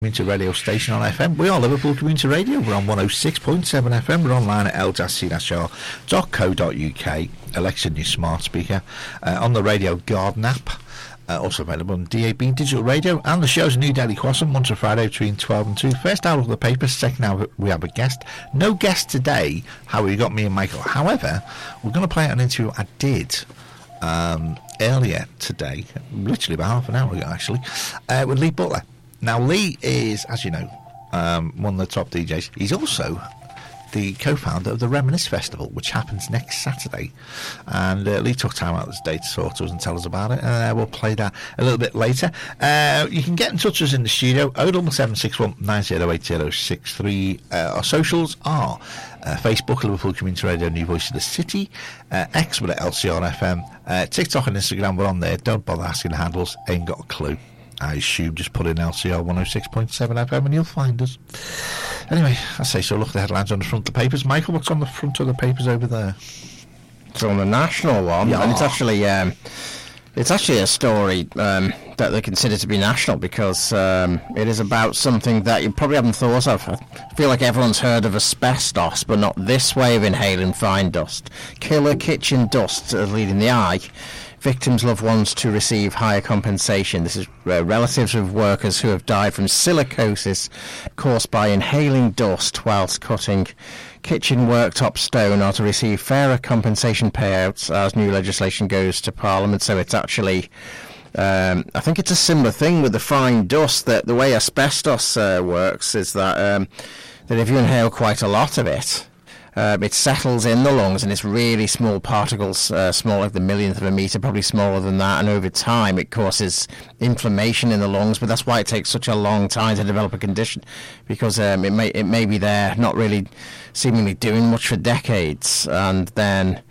Community radio station on FM. We are Liverpool Community Radio. We're on 106.7 FM. We're online at l-c-r.co.uk. Alexa, your smart speaker. On the Radio Garden app. Also available on DAB Digital Radio. And the show's a new daily crossing, Monday to Friday between 12 and 2. First hour of the paper, second hour we have a guest. No guest today. How you got me and Michael. However, we're going to play an interview I did earlier today, literally about half an hour ago actually, with Lee Butler. Now, Lee is, as you know, one of the top DJs. He's also the co-founder of the Reminisce Festival, which happens next Saturday. And Lee took time out of his day to talk to us and tell us about it. We'll play that a little bit later. You can get in touch with us in the studio, 07761 908063. Our socials are Facebook, Liverpool Community Radio, New Voice of the City, X with LCR FM, TikTok and Instagram, we're on there. Don't bother asking the handles, ain't got a clue. I assume just put in LCR 106.7 FM and you'll find us. Anyway, I say so. Look at the headlines on the front of the papers. Michael, what's on the front of the papers over there? It's on the national one, yeah. And it's actually a story that they consider to be national because it is about something that you probably haven't thought of. I feel like everyone's heard of asbestos, but not this way of inhaling fine dust. Killer kitchen dust leading the eye. Victims' loved ones to receive higher compensation. This is relatives of workers who have died from silicosis caused by inhaling dust whilst cutting kitchen worktop stone are to receive fairer compensation payouts as new legislation goes to Parliament. So it's actually, I think it's a similar thing with the fine dust, that the way asbestos works is that if you inhale quite a lot of it, it settles in the lungs, and it's really small particles, small like the millionth of a metre, probably smaller than that, and over time it causes inflammation in the lungs. But that's why it takes such a long time to develop a condition, because it may be there, not really seemingly doing much for decades, and then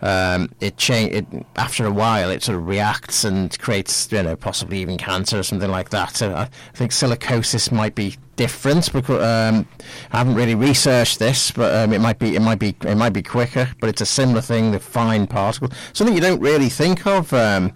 after a while it sort of reacts and creates, possibly even cancer or something like that. So I think silicosis might be different because I haven't really researched this, but it might be quicker. But it's a similar thing, the fine particle, something you don't really think of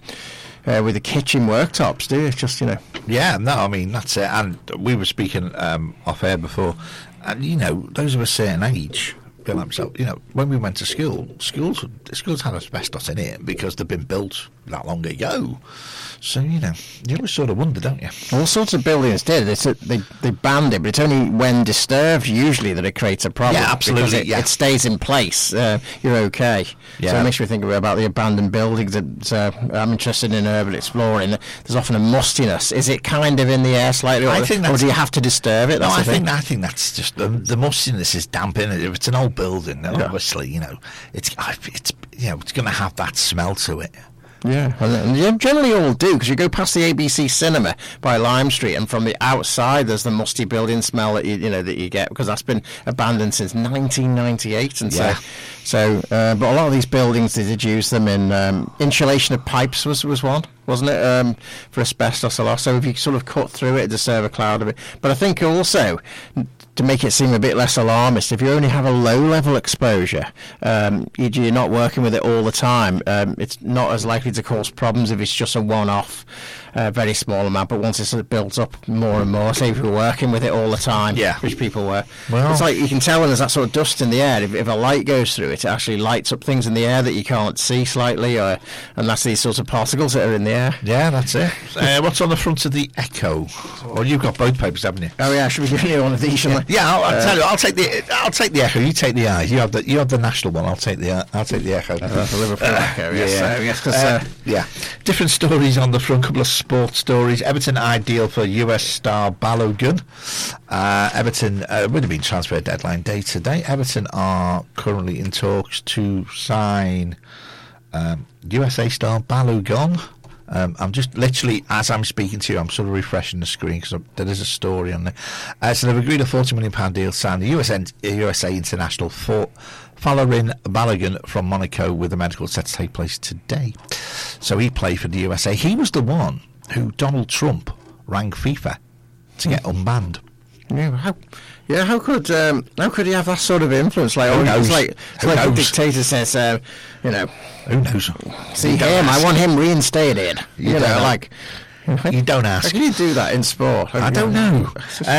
with the kitchen worktops, do you? It's just Yeah, no, I mean that's it. And we were speaking off air before, and those of a certain age. When we went to school, schools had asbestos in it because they've been built that long ago. So, you always sort of wonder, don't you? All sorts of buildings did. They banned it, but it's only when disturbed, usually, that it creates a problem. Yeah, absolutely. Because it stays in place. You're okay. Yeah. So it makes me think about the abandoned buildings that I'm interested in urban exploring. There's often a mustiness. Is it kind of in the air slightly? Or do you have to disturb it? I think that's just the mustiness is damp in it. If it's an old building, then obviously, it's going to have that smell to it. Yeah, and you generally all do, because you go past the ABC Cinema by Lime Street, and from the outside there's the musty building smell that you get, because that's been abandoned since 1998, and but a lot of these buildings, they did use them in insulation of pipes was one, wasn't it, for asbestos a lot. So if you sort of cut through it, it'd serve a cloud of it. But I think also, to make it seem a bit less alarmist, if you only have a low-level exposure, you're not working with it all the time, it's not as likely to cause problems if it's just a one-off, very small amount. But once it's sort of built up more and more, say if you're working with it all the time, which people were, it's like you can tell when there's that sort of dust in the air. If a light goes through it, it actually lights up things in the air that you can't see slightly, and that's these sorts of particles that are in the air. Yeah, that's it. What's on the front of the Echo? Well, you've got both papers, haven't you? Oh yeah, should we give you one of these? Yeah, I'll tell you. I'll take the Echo. You take the Eyes. You have the national one. I'll take the Echo. The Liverpool Echo. Yes. Different stories on the front. Couple of sports stories. Everton ideal for US star Balogun. Everton would have been transfer deadline day today. Everton are currently in talks to sign USA star Balogun. I'm just literally, as I'm speaking to you, I'm sort of refreshing the screen because there is a story on there. So they've agreed a £40 million deal to sign the USA international for Folarin Balogun from Monaco, with the medical set to take place today. So he played for the USA. He was the one who Donald Trump rang FIFA to get unbanned. Yeah, how could he have that sort of influence? Like, it's like the dictator says, who knows? See him, I want him reinstated. You don't How ask. can you do that in sport? I don't know.